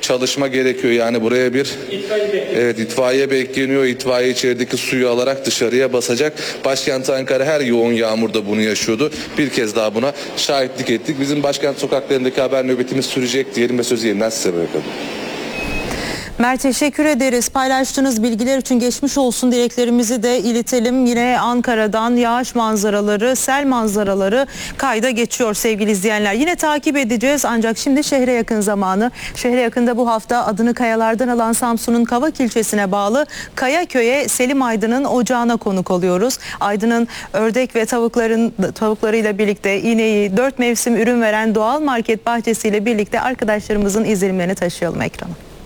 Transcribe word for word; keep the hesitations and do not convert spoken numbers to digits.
çalışma gerekiyor. Yani buraya bir İtfaiye evet itfaiye bekleniyor. İtfaiye içerideki suyu alarak dışarıya basacak. Başkent Ankara her yoğun yağmurda bunu yaşıyordu. Bir kez daha buna şahitlik ettik. Bizim başkent sokaklarındaki haber nöbetimiz sürecek diyelim ve sözü yeniden size bırakalım. Mert, teşekkür ederiz. Paylaştığınız bilgiler için geçmiş olsun dileklerimizi de iletelim. Yine Ankara'dan yağış manzaraları, sel manzaraları kayda geçiyor sevgili izleyenler. Yine takip edeceğiz ancak şimdi şehre yakın zamanı. Şehre yakında bu hafta adını kayalardan alan Samsun'un Kavak ilçesine bağlı Kayaköy'e Selim Aydın'ın ocağına konuk oluyoruz. Aydın'ın ördek ve tavukların tavuklarıyla birlikte ineği, dört mevsim ürün veren doğal market bahçesiyle birlikte arkadaşlarımızın izlenimlerini taşıyalım ekrana.